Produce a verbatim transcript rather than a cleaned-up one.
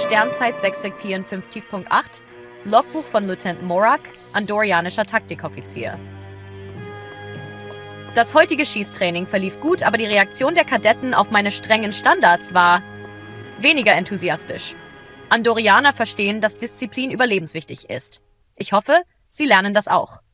Sternzeit sechs sechs vierundfünfzig Punkt acht, Logbuch von Lieutenant Morak, andorianischer Taktikoffizier. Das heutige Schießtraining verlief gut, aber die Reaktion der Kadetten auf meine strengen Standards war weniger enthusiastisch. Andorianer verstehen, dass Disziplin überlebenswichtig ist. Ich hoffe, sie lernen das auch.